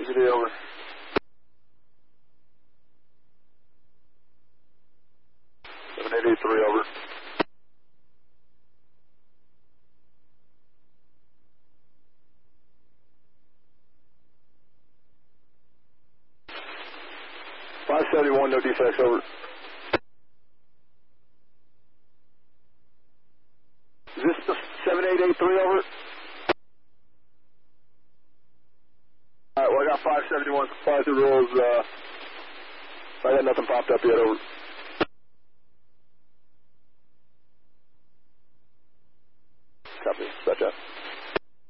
MGD, over. Seven eight eight three, over. Five 71, no defects, over. Is this the 7883, over? Alright, well I got 571, comply with the rules, I got nothing popped up yet, over. Copy, dispatch out.